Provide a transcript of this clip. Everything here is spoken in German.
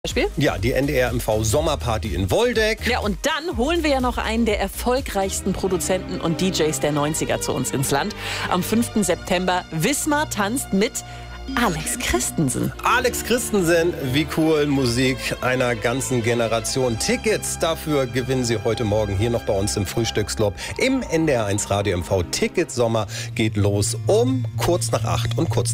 Beispiel? Ja, die NDR MV Sommerparty in Woldeck. Ja, und dann holen wir ja noch einen der erfolgreichsten Produzenten und DJs der 90er zu uns ins Land. Am 5. September Wismar tanzt mit Alex Christensen. Alex Christensen, wie cool, Musik einer ganzen Generation. Tickets dafür gewinnen Sie heute Morgen hier noch bei uns im Frühstücksclub im NDR1 Radio MV. Ticket Sommer geht los um kurz nach 8 und kurz